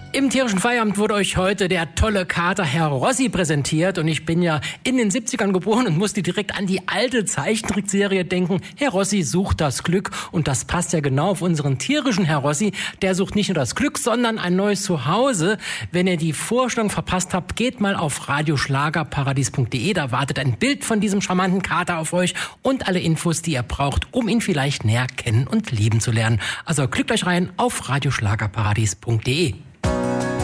Im tierischen Feierabend wurde euch heute der tolle Kater Herr Rossi präsentiert und ich bin ja in den 70ern geboren und musste direkt an die alte Zeichentrickserie denken. Herr Rossi sucht das Glück und das passt ja genau auf unseren tierischen Herr Rossi. Der sucht nicht nur das Glück, sondern ein neues Zuhause. Wenn ihr die Vorstellung verpasst habt, geht mal auf radioschlagerparadies.de. Da wartet ein Bild von diesem charmanten Kater auf euch und alle Infos, die ihr braucht, um ihn vielleicht näher kennen und lieben zu lernen. Also klickt euch rein auf radioschlagerparadies.de.